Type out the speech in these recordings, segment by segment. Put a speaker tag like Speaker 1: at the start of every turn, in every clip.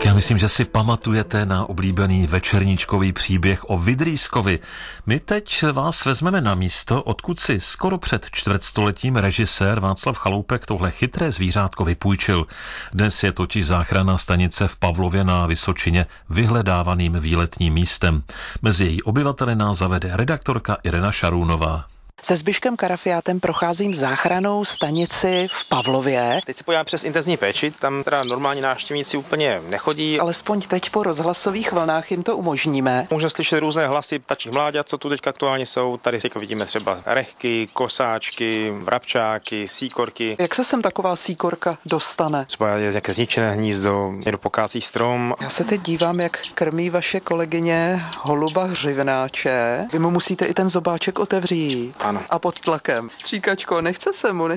Speaker 1: Já myslím, že si pamatujete na oblíbený večerníčkový příběh o Vydrýskovi. My teď vás vezmeme na místo, odkud si skoro před čtvrtstoletím režisér Václav Chaloupek tohle chytré zvířátko vypůjčil. Dnes je totiž záchranná stanice v Pavlově na Vysočině vyhledávaným výletním místem. Mezi její obyvateli nás zavede redaktorka Irena Šarůnová.
Speaker 2: Se Zbyškem Karafiátem procházím záchrannou stanici v Pavlově.
Speaker 3: Teď se podíváme přes intenzivní péči, tam teda normální návštěvníci úplně nechodí.
Speaker 2: Alespoň teď po rozhlasových vlnách jim to umožníme.
Speaker 3: Můžeme slyšet různé hlasy ptačích mláďat, co tu teď aktuálně jsou. Tady teď vidíme třeba rehky, kosáčky, vrabčáky, síkorky.
Speaker 2: Jak se sem taková síkorka dostane?
Speaker 3: Třeba je nějaké zničené hnízdo, někdo pokácí strom.
Speaker 2: Já se teď dívám, jak krmí vaše kolegyně holuba hřivnáče. Vy mu musíte i ten zobáček otevřít.
Speaker 3: Ano.
Speaker 2: A pod tlakem. Stříkačko, nechce se mu.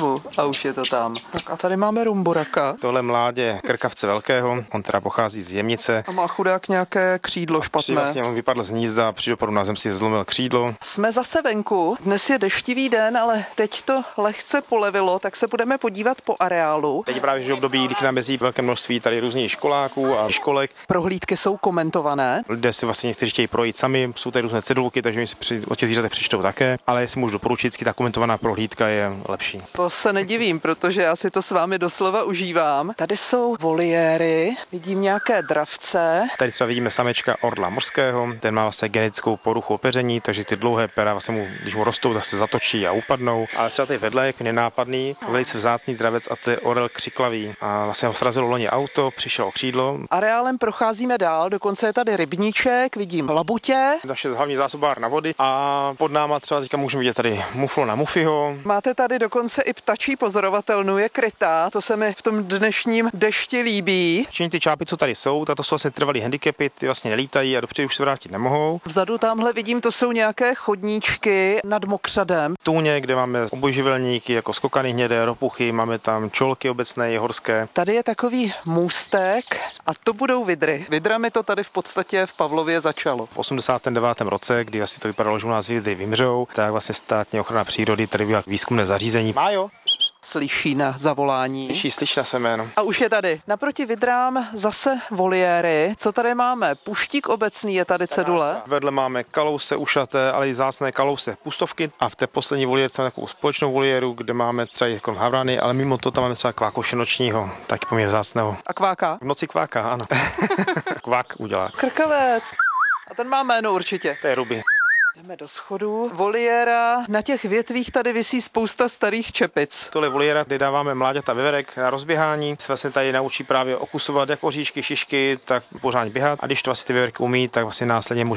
Speaker 2: A už je to tam. Tak a tady máme rumburaka.
Speaker 3: Tohle mládě krkavce velkého, on teda pochází z Jemnice.
Speaker 2: A má chudák nějaké křídlo špatné.
Speaker 3: Vlastně on vypadl z hnízda, při doporu na zem si zlomil křídlo.
Speaker 2: Jsme zase venku. Dnes je deštivý den, ale teď to lehce polevilo, tak se budeme podívat po areálu.
Speaker 3: Teď právě že období, kdy k nám jezdí velké množství tady různých školáků a školek.
Speaker 2: Prohlídky jsou komentované.
Speaker 3: Lidé si vlastně někteří chtějí projít sami, jsou tady různé cedulky, takže mi si o těch zvířatech přečtou také, ale jestli můžu doporučit, vždycky ta komentovaná prohlídka je lepší.
Speaker 2: To se nedivím, protože já si to s vámi doslova užívám. Tady jsou voliéry, vidím nějaké dravce.
Speaker 3: Tady třeba vidíme samečka orla morského, ten má vlastně genetickou poruchu opeření, takže ty dlouhé pera vlastně mu, když mu rostou, tak se zatočí a upadnou. Ale třeba tady vedle je nenápadný, velice vzácný dravec a to je orel křiklavý. A vlastně ho srazilo loni auto, přišel o křídlo.
Speaker 2: Areálem procházíme dál, dokonce je tady rybníček, vidím labutě.
Speaker 3: Naše hlavní zásobárna vody a pod náma třeba teďka můžeme vidět tady muflona Muffiho.
Speaker 2: Máte tady dokonce i ptačí pozorovatelnu, je krytá, to se mi v tom dnešním dešti líbí.
Speaker 3: Všichni ty čápy, co tady jsou, to jsou vlastně trvalý handicapy, ty vlastně nelítají a dopředu už se vrátit nemohou.
Speaker 2: Vzadu tamhle vidím, to jsou nějaké chodníčky nad mokřadem.
Speaker 3: Tůně, kde máme obojživelníky jako skokaný hnědé, ropuchy, máme tam čolky obecné i horské.
Speaker 2: Tady je takový můstek a to budou vidry. Vidrami to tady v podstatě v Pavlově začalo.
Speaker 3: V 89. roce, kdy asi to vypadalo, že u nás vidry vymřou, tak vlastně státní ochrana přírody tady byla výzkumné zařízení. Májo!
Speaker 2: Slyší na zavolání.
Speaker 3: Slyší na své jméno.
Speaker 2: A už je tady. Naproti vidrám zase voliéry. Co tady máme? Puštík obecný je tady cedule.
Speaker 3: Vedle máme kalouse ušaté, ale i vzácné kalouse pustovky. A v té poslední voliérce máme takovou společnou voliéru, kde máme třeba jako havrany, ale mimo to tam máme třeba kvákoše nočního, taky poměrně vzácného.
Speaker 2: A kváka?
Speaker 3: V noci kváka, ano. Kvák udělá.
Speaker 2: Krkavec. A ten má jméno určitě.
Speaker 3: To je ruby.
Speaker 2: Jdeme do schodu. Voliéra, na těch větvích tady visí spousta starých čepic.
Speaker 3: Tohle voliéra, kde dáváme mláďata veverek na rozběhání, se vlastně tady naučí právě okusovat jak oříšky, šišky, tak pořádně běhat. A když to vlastně ty veverky umí, tak vlastně následně může